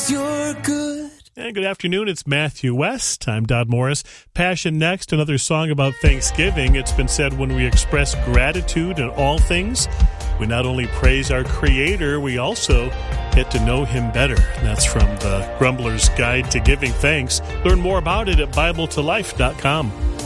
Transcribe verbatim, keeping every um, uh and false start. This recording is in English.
'cause you're good. And good afternoon, it's Matthew West. I'm Dodd Morris. Passion Next, another song about Thanksgiving. It's been said when we express gratitude in all things, we not only praise our Creator, we also get to know Him better. And that's from the Grumbler's Guide to Giving Thanks. Learn more about it at Bible to Life dot com.